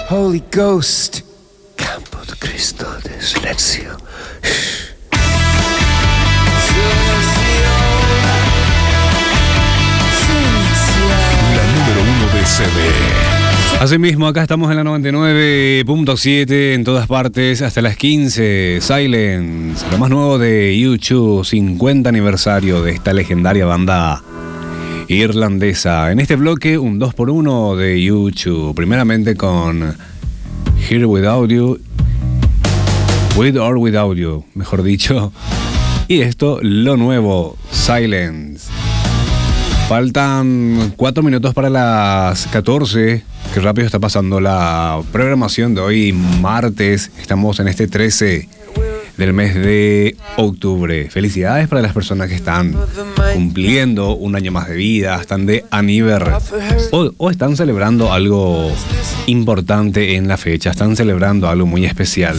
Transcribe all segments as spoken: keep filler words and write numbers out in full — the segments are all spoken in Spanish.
Holy Ghost. Campo de Cristo de silencio. La número uno de C D. Asimismo, acá estamos en la noventa y nueve punto siete en todas partes hasta las quince. Silence, lo más nuevo de U dos, cincuenta aniversario de esta legendaria banda irlandesa. En este bloque, un dos por uno de U dos. Primeramente con Here Without You, With or Without You, mejor dicho. Y esto, lo nuevo, Silence. Faltan cuatro minutos para las catorce. Qué rápido está pasando la programación de hoy, martes. Estamos en este trece del mes de octubre. Felicidades para las personas que están cumpliendo un año más de vida, están de aniversario o, o están celebrando algo importante en la fecha, están celebrando algo muy especial.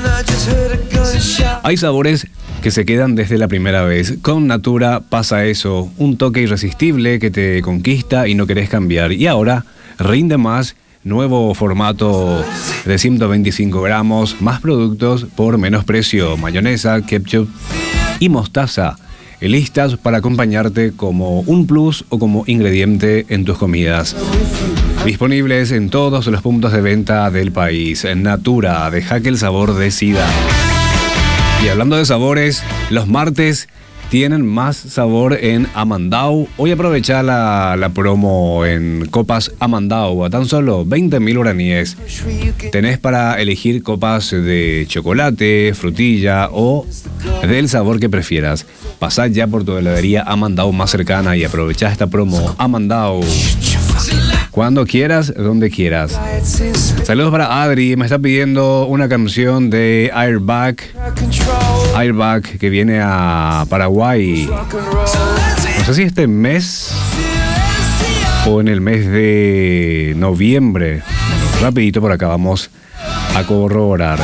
Hay sabores que se quedan desde la primera vez. Con Natura pasa eso, un toque irresistible que te conquista y no querés cambiar. Y ahora rinde más, nuevo formato de ciento veinticinco gramos, más productos por menos precio, mayonesa, ketchup y mostaza, listas para acompañarte como un plus o como ingrediente en tus comidas. Disponibles en todos los puntos de venta del país. Natura, deja que el sabor decida. Y hablando de sabores, los martes tienen más sabor en Amandau. Hoy aprovecha la, la promo en copas Amandau a tan solo veinte mil guaraníes. Tenés para elegir copas de chocolate, frutilla o del sabor que prefieras. Pasá ya por tu heladería Amandau más cercana y aprovechá esta promo Amandau. Cuando quieras, donde quieras. Saludos para Adri, me está pidiendo una canción de Airbag. Airbag que viene a Paraguay. No sé si este mes o en el mes de noviembre. Rapidito por acá vamos a corroborar.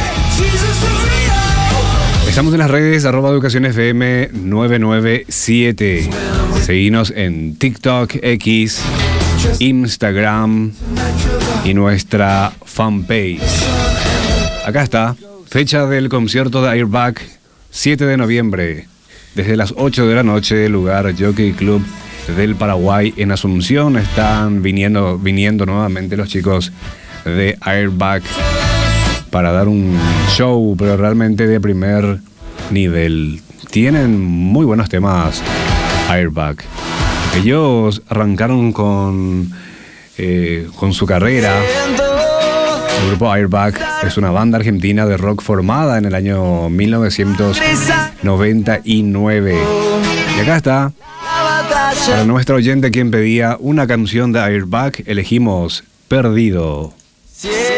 Estamos en las redes arroba Educación F M nueve nueve siete. Seguinos en TikTok, X, Instagram y nuestra fanpage. Acá está, fecha del concierto de Airbag, siete de noviembre, desde las ocho de la noche, lugar Jockey Club del Paraguay en Asunción. Están viniendo, viniendo nuevamente los chicos de Airbag para dar un show, pero realmente de primer nivel. Tienen muy buenos temas Airbag. Ellos arrancaron con, eh, con su carrera. El grupo Airbag es una banda argentina de rock formada en el año mil novecientos noventa y nueve. Y acá está, para nuestro oyente quien pedía una canción de Airbag, elegimos Perdido.